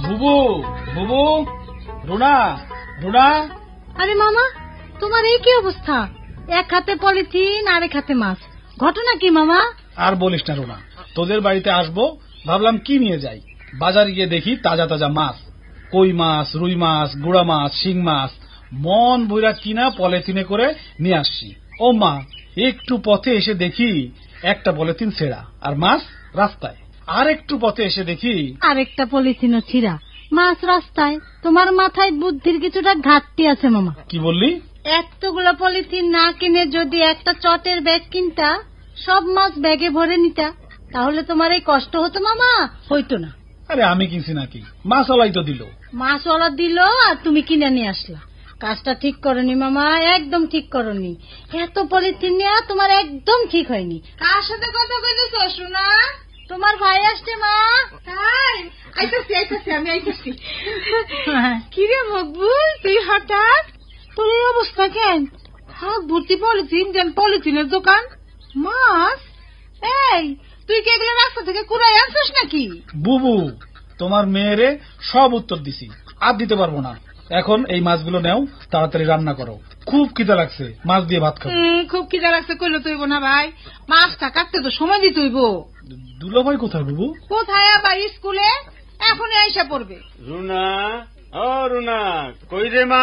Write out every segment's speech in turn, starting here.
বুবু, বুবু, রুনা, রুনা। আরে মামা, তোমার এই কি অবস্থা? এক হাতে পলিথিন আর এক হাতে মাছ, ঘটনা কি মামা? আর বলিস না রুনা, তোদের বাড়িতে আসবো ভাবলাম কি নিয়ে যাই। বাজারে গিয়ে দেখি তাজা তাজা মাছ, কই মাছ, রুই মাছ, গুড়া মাছ, শিং মাছ মন বইরা কিনা পলিথিনে করে নিয়ে আসছি। ও মা, একটু পথে এসে দেখি একটা পলিথিন ছেঁড়া আর মাছ রাস্তায়। আর একটু পথে এসে দেখি আরেকটা পলিথিনও ছিঁড়া, মাছ রাস্তায়। তোমার মাথায় বুদ্ধির কিছুটা ঘাটতি আছে মামা। কি বললি? এতগুলো পলিথিন না কিনে যদি একটা চটের ব্যাগ কিনতা, সব মাছ ব্যাগে ভরে নিতা, তাহলে তোমার এই কষ্ট হতো মামা? হইতো না। আরে আমি কিনছি নাকি? মাছওয়ালাই তো দিল। মাছওয়ালা দিল আর তুমি কিনে নিয়ে আসলা। কাজটা ঠিক করনি মামা, একদম ঠিক করনি। এত পলিথিন নিয়ে তোমার একদম ঠিক হয়নি। কার সাথে কথা কইতেছ শোনা? তোমার ভাই আসছে মা। তাই আইতাছি আইতাছি আমি আইতাছি। কিরে মকবুল, তুই হঠাৎ? তোর এই অবস্থা কেন? হাত ভর্তি পলিথিন, যেন পলিথিনের দোকান। মাছ? এই তুই কি এগুলো রাস্তা থেকে কুড়াই আনছিস নাকি? বুবু, তোমার মেয়েরে সব উত্তর দিছি, আর দিতে পারবো না। এখন এই মাছগুলো নেও, তাড়াতাড়ি রান্না করো। খুব খিদা লাগছে, মাছ দিয়ে ভাত খাবো। খুব খিদা লাগছে কইলে তুইব না ভাই, মাছটা কাটতে তো সময় দিতে হইব। দুলা ভাই কোথায় বুবু? কোথায় আবার স্কুলে, এখনই আইসা পড়বে। রুনা, ও রুনা, কই রে মা?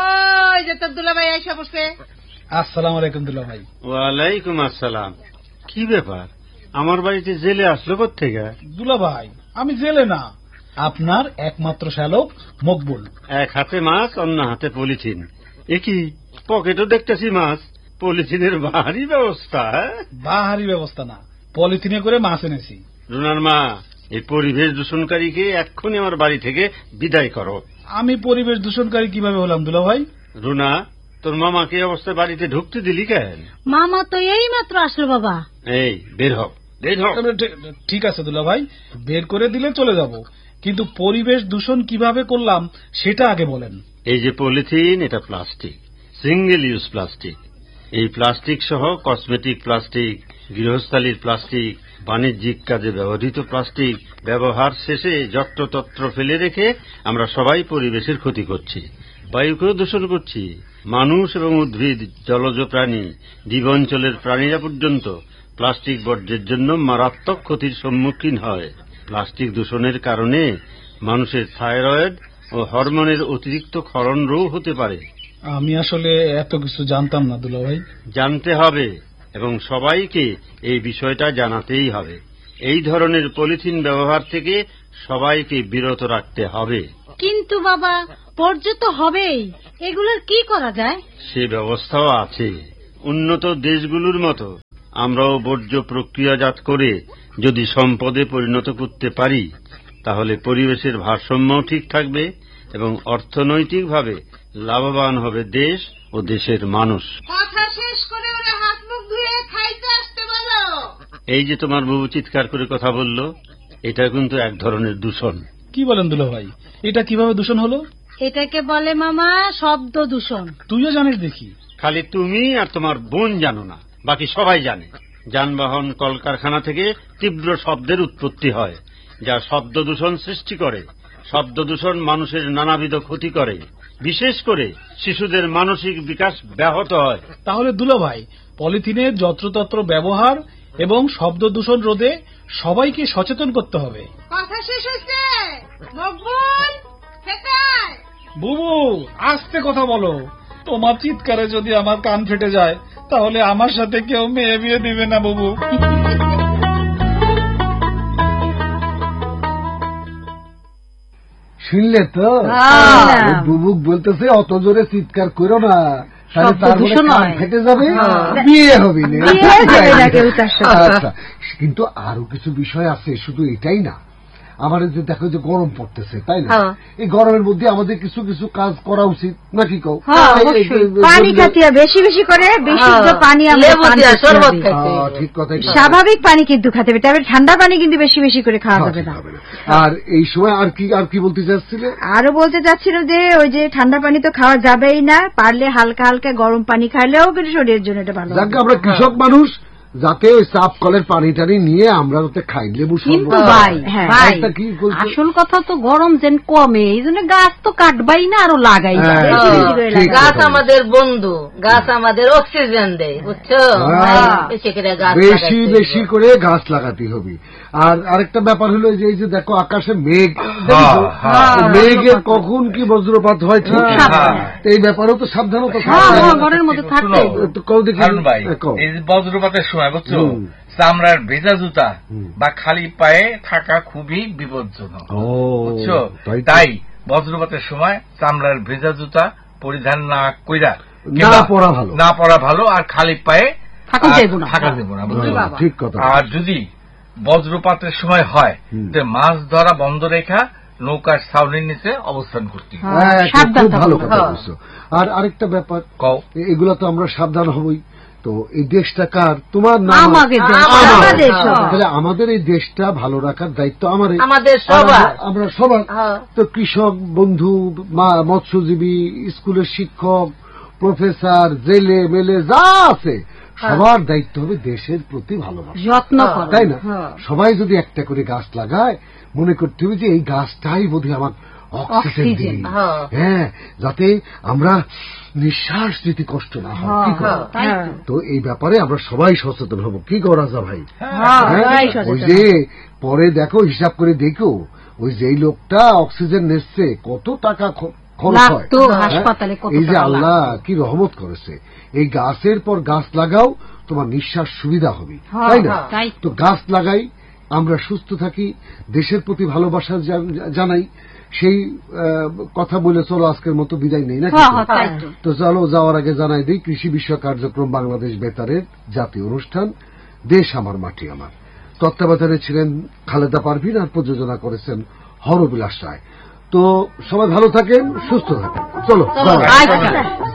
ওই যে তোর দুলা ভাই আইসা পড়ছে। আসসালামু আলাইকুম দুলা ভাই। ওয়ালাইকুম আসসালাম। কি ব্যাপার, আমার বাড়িতে জেলে আসলো কোত্থেকে? দুলা ভাই, আমি জেলে না, আপনার একমাত্র শ্যালক মকবুল। এক হাতে মাছ, অন্য হাতে পলিথিন। একই পকেটও দেখতেছি মাছ, পলিথিনের ভারী ব্যবস্থা। বাহারি ব্যবস্থা না, পলিথিনে করে মাছ এনেছি। রুনার মা, এই পরিবেশ দূষণকারীকে এক্ষুনি আমার বাড়ি থেকে বিদায় করো। আমি পরিবেশ দূষণকারী কিভাবে হলাম দুলা ভাই? রুনা, তোর মামাকে অবস্থায় বাড়িতে ঢুকতে দিলি কেন? মামা তো এই মাত্র আসলো বাবা। এই বের হোক, বের হোক। ঠিক আছে দুলা ভাই, বের করে দিলে চলে যাব, কিন্তু পরিবেশ দূষণ কিভাবে করলাম সেটা আগে বলেন। এই যে পলিথিন, এটা প্লাস্টিক, সিঙ্গেল ইউজ প্লাস্টিক। এই প্লাস্টিক সহ কসমেটিক প্লাস্টিক, গৃহস্থালির প্লাস্টিক, বাণিজ্যিক কাজে ব্যবহৃত প্লাস্টিক ব্যবহার শেষে যত্রতত্র ফেলে রেখে আমরা সবাই পরিবেশের ক্ষতি করছি, বায়ুকেও দূষণ করছি। মানুষ এবং উদ্ভিদ, জলজ প্রাণী, দ্বীপাঞ্চলের প্রাণীরা পর্যন্ত প্লাস্টিক বর্জ্যের জন্য মারাত্মক ক্ষতির সম্মুখীন হয়। প্লাস্টিক দূষণের কারণে মানুষের থাইরয়েড ও হরমোনের অতিরিক্ত ক্ষরণ রোগ হতে পারে। আমি আসলে এত কিছু জানতাম না দুলা ভাই। জানতে হবে এবং সবাইকে এই বিষয়টা জানাতেই হবে। এই ধরনের পলিথিন ব্যবহার থেকে সবাইকে বিরত রাখতে হবে। কিন্তু বাবা, বর্জ্য তো হবেই, এগুলোর কি করা যায়? সে ব্যবস্থাও আছে। উন্নত দেশগুলোর মতো আমরাও বর্জ্য প্রক্রিয়াজাত করে যদি সম্পদে পরিণত করতে পারি, তাহলে পরিবেশের ভারসাম্যও ঠিক থাকবে এবং অর্থনৈতিকভাবে লাভবান হবে দেশ ও দেশের মানুষ। কথা শেষ করে ওরা হাত মুখ ধুয়ে খাইতে আসতে বলো। এই যে তোমার বুবু চিৎকার করে কথা বলল, এটা কিন্তু এক ধরনের দূষণ। কি বলেন দুলা ভাই, এটা কিভাবে দূষণ হলো? এটাকে বলে মামা শব্দ দূষণ। তুইও জানিস দেখি? খালি তুমি আর তোমার বোন জানো না, বাকি সবাই জানে। যানবাহন, কলকারখানা থেকে তীব্র শব্দের উৎপত্তি হয়, যা শব্দ দূষণ সৃষ্টি করে। শব্দ দূষণ মানুষের নানাবিধ ক্ষতি করে, বিশেষ করে শিশুদের মানসিক বিকাশ ব্যাহত হয়। তাহলে দুলা ভাই, পলিথিনের যত্রতত্র ব্যবহার এবং শব্দ দূষণ রোধে সবাইকে সচেতন করতে হবে। কথা শেষ হয়েছে মকবুল, খেতায়। বুবু, আস্তে কথা বলো, তোমার চিৎকারে যদি আমার কান ফেটে যায় তাহলে আমার সাথে কেউ মেয়ে বিয়ে দিবে না বুবু। শুনলে তো, বুবুক বলতেছে অত জোরে চিৎকার করো না, ফেটে যাবে, বিয়ে হবে না। আচ্ছা, কিন্তু আরো কিছু বিষয় আছে, শুধু এটাই না। আমার যে দেখো যে গরম পড়তেছে, তাই না? এই গরমের মধ্যে আমাদের কিছু কিছু কাজ করা উচিত নাকি? কও পানি খাতে বেশি বেশি করে, বিশুদ্ধ পানি, ঠিক কথা। স্বাভাবিক পানি কিন্তু খেতে হবে, তবে ঠান্ডা পানি কিন্তু বেশি বেশি করে খাওয়া যাবে না। আর এই সময় আর কি বলতে চাচ্ছিলে? আরো বলতে চাচ্ছিল যে ওই যে ঠান্ডা পানি তো খাওয়া যাবেই না, পারলে হালকা হালকা গরম পানি খাইলেও কিন্তু শরীরের জন্য এটা ভালো। আমরা কৃষক মানুষ, যাতে ওই চাপ কলের পানি টানি নিয়ে আমরা যাতে খাই লেবু কিন্তু ভাই কি বলছো? আসল কথা তো গরম যেন কমে, এই জন্য গাছ তো কাটবাই না, আরো লাগাই। গাছ আমাদের বন্ধু, গাছ আমাদের অক্সিজেন দেয়, বুঝছো? বেশি বেশি করে গাছ লাগাতে হবে। আর আরেকটা ব্যাপার হলো যে এই যে দেখো আকাশে মেঘ, মেঘের কখন কি বজ্রপাত হয় ঠিক এই ব্যাপারেও তো সাবধানতা ঘরের মধ্যে থাকতে। এই বজ্রপাতের সময় বুঝছো, চামড়ার ভেজা জুতা বা খালি পায়ে থাকা খুবই বিপজ্জনক, বুঝছো? তাই বজ্রপাতের সময় চামড়ার ভেজা জুতা পরিধান না কইরা না পরা ভালো, আর খালি পায়ে থাকা দেব না, বুঝছো? ঠিক কথা। আর যদি বজ্রপাতের সময় হয় মাছ ধরা বন্ধ রেখা নৌকার ছাউনির নিচে অবস্থান করতে খুব ভালো কথা বলছো। আর আরেকটা ব্যাপার, এগুলো তো আমরা সাবধান হবই। তো এই দেশটা কার? তোমার নাম। তাহলে আমাদের এই দেশটা ভালো রাখার দায়িত্ব আমাদের সবার, আমরা সবার। তো কৃষক বন্ধু, মৎস্যজীবী, স্কুলের শিক্ষক, প্রফেসর, জেলে মেলে যা আছে সবার দায়িত্ব হবে দেশের প্রতি ভালোবাসা, যত্ন করা, তাই না? সবাই যদি একটা করে গাছ লাগায়, মনে করতে হবে যে এই গাছটাই বোধহয় আমার অক্সিজেন দিই, হ্যাঁ, যাতে আমরা নিঃশ্বাস দিতে কষ্ট না হয়। তো এই ব্যাপারে আমরা সবাই সচেতন হব, কি গো রাজা ভাই? ওই যে পরে দেখো, হিসাব করে দেখো, ওই যে লোকটা অক্সিজেন নিচ্ছে কত টাকা খরচ হয় হাসপাতালে। এই যে আল্লাহ কি রহমত করেছে, এই গাছের পর গাছ লাগাও, তোমার নিঃশ্বাস সুবিধা হবে, তাই না? তো গাছ লাগাই, আমরা সুস্থ থাকি, দেশের প্রতি ভালোবাসা জানাই, সেই কথা বলে চলো আজকের মতো বিদায় নেই না? তো চলো যাওয়ার আগে জানাই দিই, কৃষি বিশ্ব কার্যক্রম বাংলাদেশ বেতারের জাতীয় অনুষ্ঠান দেশ আমার মাটি আমার তত্ত্বাবধানে ছিলেন খালেদা পারভিন, আর প্রযোজনা করেছেন হরবিলাস রায়। তো সবাই ভালো থাকেন, সুস্থ থাকেন, চলো।